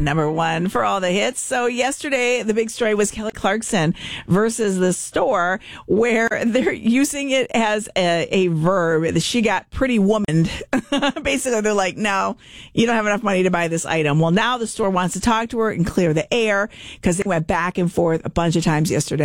number one for all the hits. So yesterday, the big story was Kelly Clarkson versus the store, where they're using it as a verb. She got pretty womaned. Basically, they're like, no, you don't have enough money to buy this item. Well, now the store wants to talk to her and clear the air because they went back and forth a bunch of times yesterday.